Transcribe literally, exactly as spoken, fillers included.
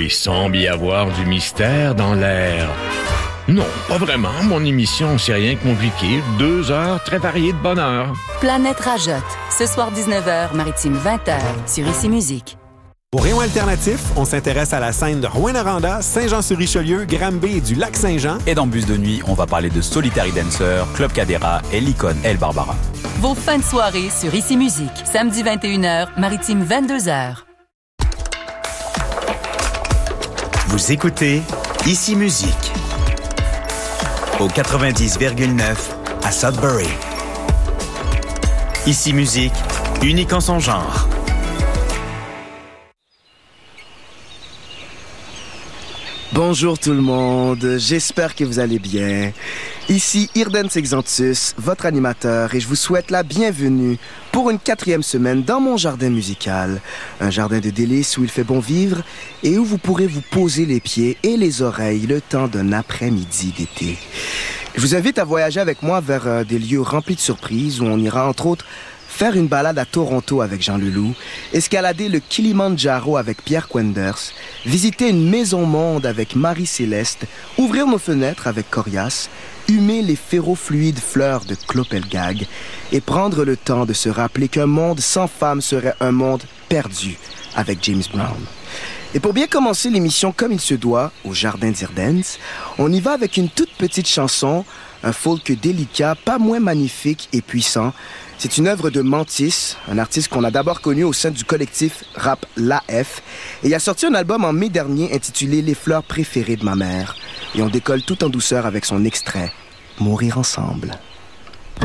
il semble y avoir du mystère dans l'air. Non, pas vraiment. Mon émission, c'est rien de compliqué. Deux heures très variées de bonheur. Planète Rajotte. Ce soir dix-neuf heures, Maritime vingt heures, sur Ici Musique. Au Rayon Alternatif, on s'intéresse à la scène de Rouyn-Noranda, Saint-Jean-sur-Richelieu, Granby et du Lac-Saint-Jean. Et dans Bus de nuit, on va parler de Solitary Dancer, Club Cadera et l'icône El Barbara. Vos fins de soirée sur Ici Musique. Samedi vingt et une heures, Maritime vingt-deux heures. Vous écoutez Ici Musique au quatre-vingt-dix virgule neuf à Sudbury. Ici Musique, unique en son genre. Bonjour tout le monde, j'espère que vous allez bien. Ici Irden Sexantus, votre animateur, et je vous souhaite la bienvenue pour une quatrième semaine dans mon jardin musical. Un jardin de délices où il fait bon vivre et où vous pourrez vous poser les pieds et les oreilles le temps d'un après-midi d'été. Je vous invite à voyager avec moi vers euh, des lieux remplis de surprises où on ira entre autres faire une balade à Toronto avec Jean Leloup, escalader le Kilimandjaro avec Pierre Quenders, visiter une maison monde avec Marie-Céleste, ouvrir nos fenêtres avec Corias, humer les ferrofluides fleurs de Clopelgag et prendre le temps de se rappeler qu'un monde sans femmes serait un monde perdu avec James Brown. Et pour bien commencer l'émission comme il se doit, au Jardin d'Irdens, on y va avec une toute petite chanson, un folk délicat, pas moins magnifique et puissant. C'est une œuvre de Mantis, un artiste qu'on a d'abord connu au sein du collectif rap l'A F, et il a sorti un album en mai dernier intitulé « Les fleurs préférées de ma mère ». Et on décolle tout en douceur avec son extrait « Mourir ensemble ».